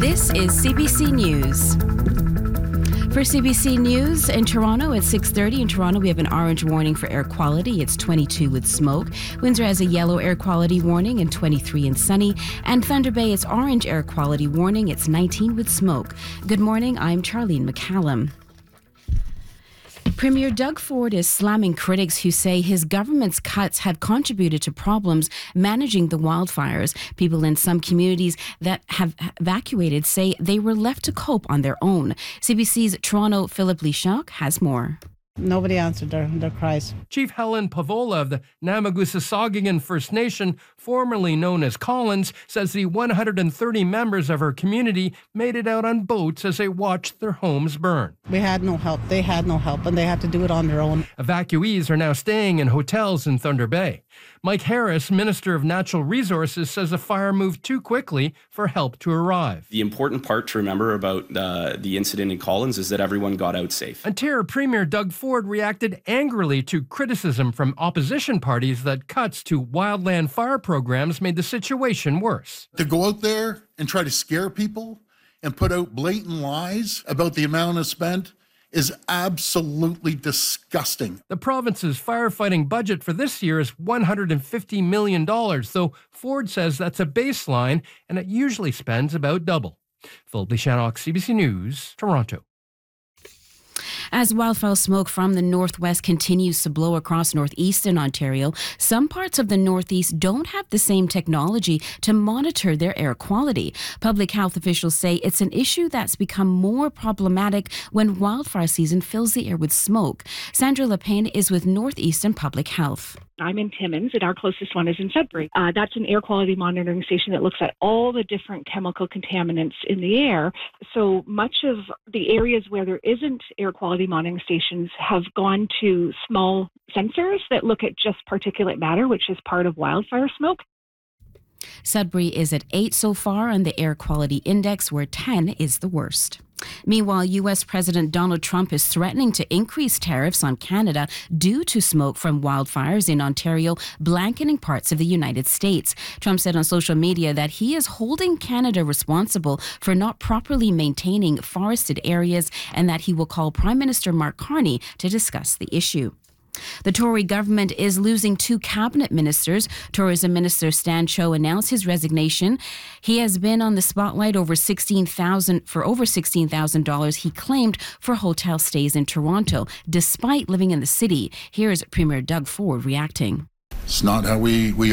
This is CBC News. For CBC News in Toronto at 6:30. In Toronto, we have an orange warning for air quality. It's 22 with smoke. Windsor has a yellow air quality warning and 23 and sunny. And Thunder Bay, it's orange air quality warning. It's 19 with smoke. Good morning. I'm Charlene McCallum. Premier Doug Ford is slamming critics who say his government's cuts have contributed to problems managing the wildfires. People in some communities that have evacuated say they were left to cope on their own. CBC's Toronto Philip Leishock has more. Nobody answered their cries. Chief Helen Pavola of the Namagusa-Saugagan First Nation, formerly known as Collins, says the 130 members of her community made it out on boats as they watched their homes burn. We had no help. They had no help, and they had to do it on their own. Evacuees are now staying in hotels in Thunder Bay. Mike Harris, Minister of Natural Resources, says the fire moved too quickly for help to arrive. The important part to remember about the incident in Collins is that everyone got out safe. Ontario Premier Doug Ford reacted angrily to criticism from opposition parties that cuts to wildland fire programs made the situation worse. To go out there and try to scare people and put out blatant lies about the amount of spent is absolutely disgusting. The province's firefighting budget for this year is $150 million, though Ford says that's a baseline and it usually spends about double. Phil Bishanock, CBC News, Toronto. As wildfire smoke from the northwest continues to blow across northeastern Ontario, some parts of the northeast don't have the same technology to monitor their air quality. Public health officials say it's an issue that's become more problematic when wildfire season fills the air with smoke. Sandra Lepine is with Northeastern Public Health. I'm in Timmins, and our closest one is in Sudbury. That's an air quality monitoring station that looks at all the different chemical contaminants in the air. So much of the areas where there isn't air quality monitoring stations have gone to small sensors that look at just particulate matter, which is part of wildfire smoke. Sudbury is at 8 so far on the air quality index, where 10 is the worst. Meanwhile, U.S. President Donald Trump is threatening to increase tariffs on Canada due to smoke from wildfires in Ontario blanketing parts of the United States. Trump said on social media that he is holding Canada responsible for not properly maintaining forested areas and that he will call Prime Minister Mark Carney to discuss the issue. The Tory government is losing 2 cabinet ministers. Tourism Minister Stan Cho announced his resignation. He has been on the spotlight for over $16,000 he claimed for hotel stays in Toronto, despite living in the city. Here's Premier Doug Ford reacting. It's not how we